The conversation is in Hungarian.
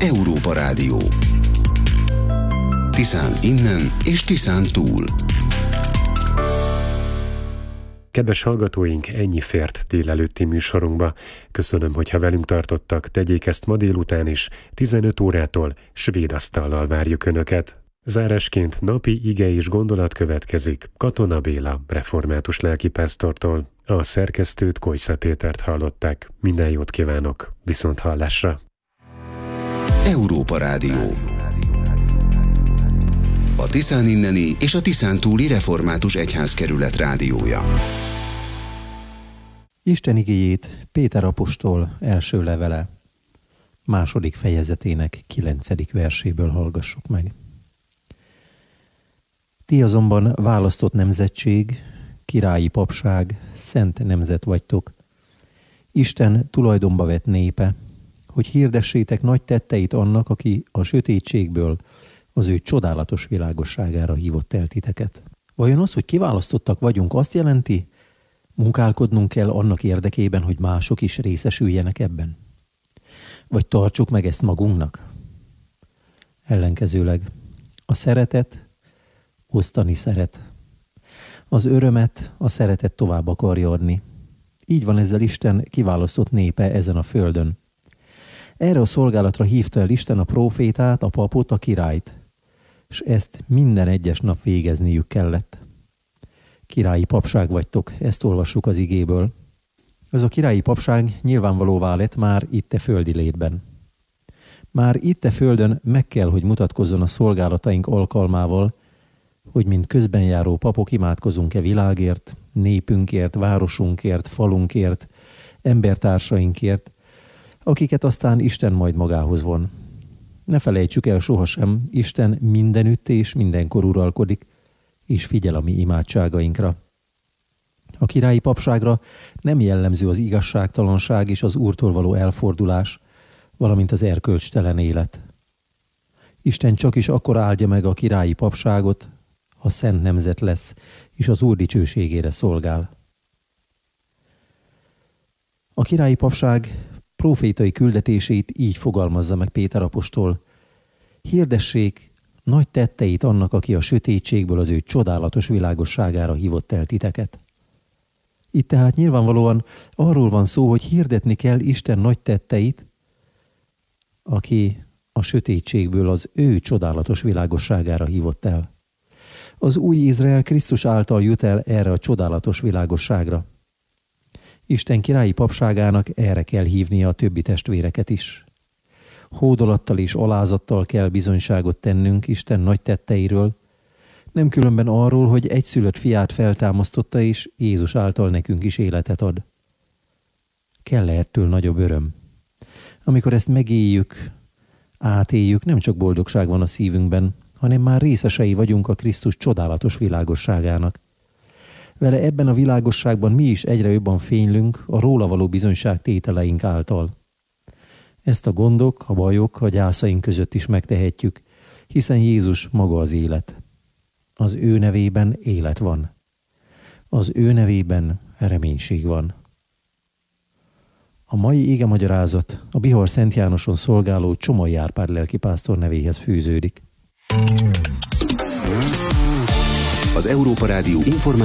Európa Rádió. Tiszán innen és Tiszán túl. Kedves hallgatóink, ennyi fért délelőtti műsorunkba. Köszönöm, hogyha velünk tartottak, tegyék ezt ma délután is, 15 órától svéd asztallal várjuk Önöket. Zárásként napi ige és gondolat következik Katona Béla református lelkipásztortól. A szerkesztőt, Kojsza Pétert hallották. Minden jót kívánok, viszont hallásra! Európa Rádió. A Tiszán inneni és a Tiszán túli református egyházkerület rádiója. Isten igéjét Péter apostol első levele, 2. fejezetének 9. verséből hallgassuk meg. Ti azonban választott nemzetség, királyi papság, szent nemzet vagytok, Isten tulajdonba vett népe, hogy hirdessétek nagy tetteit annak, aki a sötétségből az ő csodálatos világosságára hívott el titeket. Vajon az, hogy kiválasztottak vagyunk, azt jelenti, munkálkodnunk kell annak érdekében, hogy mások is részesüljenek ebben? Vagy tartsuk meg ezt magunknak? Ellenkezőleg a szeretet osztani szeret. Az örömet a szeretet tovább akarja adni. Így van ezzel Isten kiválasztott népe ezen a földön. Erre a szolgálatra hívta el Isten a prófétát, a papot, a királyt, és ezt minden egyes nap végezniük kellett. Királyi papság vagytok, ezt olvassuk az igéből. Ez a királyi papság nyilvánvalóvá lett már itt a földi létben. Már itt a földön meg kell, hogy mutatkozzon a szolgálataink alkalmával, hogy mint közbenjáró papok imádkozunk-e világért, népünkért, városunkért, falunkért, embertársainkért, akiket aztán Isten majd magához von. Ne felejtsük el sohasem, Isten mindenütt és mindenkor uralkodik, és figyel a mi imádságainkra. A királyi papságra nem jellemző az igazságtalanság és az Úrtól való elfordulás, valamint az erkölcstelen élet. Isten csak is akkor áldja meg a királyi papságot, ha szent nemzet lesz, és az Úr dicsőségére szolgál. A királyi papság prófétai küldetését így fogalmazza meg Péter apostol. Hirdessék nagy tetteit annak, aki a sötétségből az ő csodálatos világosságára hívott el titeket. Itt tehát nyilvánvalóan arról van szó, hogy hirdetni kell Isten nagy tetteit, aki a sötétségből az ő csodálatos világosságára hívott el. Az új Izrael Krisztus által jut el erre a csodálatos világosságra. Isten királyi papságának erre kell hívnia a többi testvéreket is. Hódolattal és alázattal kell bizonyságot tennünk Isten nagy tetteiről, nem különben arról, hogy egyszülött fiát feltámasztotta és Jézus által nekünk is életet ad. Kell ettől nagyobb öröm. Amikor ezt megéljük, átéljük, nem csak boldogság van a szívünkben, hanem már részesei vagyunk a Krisztus csodálatos világosságának. Vele ebben a világosságban mi is egyre jobban fénylünk a róla való bizonyság tételeink által. Ezt a gondok, a bajok, a gyászaink között is megtehetjük, hiszen Jézus maga az élet. Az ő nevében élet van. Az ő nevében reménység van. A mai igemagyarázat a Bihar Szent Jánoson szolgáló Csomai Árpád lelkipásztor nevéhez fűződik. Az Európa Rádió